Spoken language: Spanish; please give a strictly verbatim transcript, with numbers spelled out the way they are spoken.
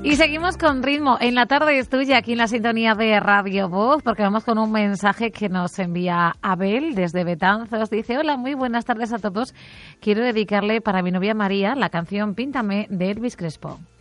Y seguimos con ritmo. En la tarde es tuya, aquí en la sintonía de Radio Voz, porque vamos con un mensaje que nos envía Abel desde Betanzos. Dice: hola, muy buenas tardes a todos. Quiero dedicarle para mi novia María la canción Píntame de Elvis Crespo.